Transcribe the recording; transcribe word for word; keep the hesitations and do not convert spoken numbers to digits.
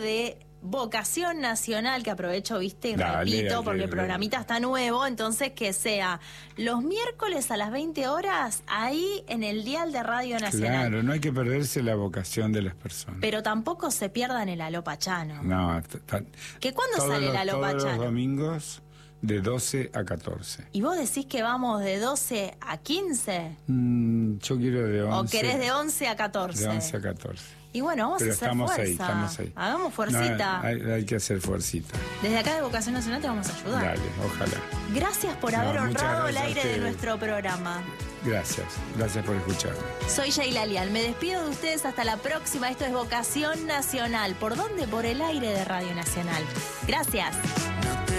de Vocación Nacional, que aprovecho, viste, y Dale, repito, dale, porque el dale. programita está nuevo, entonces que sea los miércoles a las veinte horas, ahí en el dial de Radio Nacional. Claro, no hay que perderse la vocación de las personas. Pero tampoco se pierdan el Aló Pachano. No, t- t- ¿Que cuándo todos sale el los- Aló Todos Pachano? los domingos de doce a catorce. ¿Y vos decís que vamos de doce a quince? Mm, yo quiero de once. ¿O querés de once a catorce? De once a catorce. Y bueno, vamos Pero a hacer estamos fuerza. ahí, estamos ahí. Hagamos fuercita. No, hay, hay que hacer fuercita. Desde acá de Vocación Nacional te vamos a ayudar. Dale, ojalá. Gracias por No, haber muchas honrado el gracias a aire de ustedes. nuestro programa. Gracias, gracias por escucharme. Soy Sheila Lial. Me despido de ustedes hasta la próxima. Esto es Vocación Nacional. ¿Por dónde? Por el aire de Radio Nacional. Gracias.